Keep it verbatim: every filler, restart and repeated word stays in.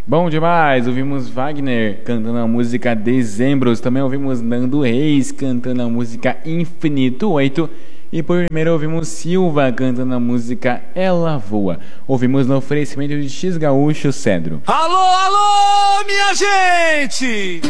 Bom demais, ouvimos Wagner cantando a música Dezembros, também ouvimos Nando Reis cantando a música Infinito oito e por primeiro ouvimos Silva cantando a música Ela Voa. Ouvimos no oferecimento de X Gaúcho Cedro. Alô, alô, minha gente!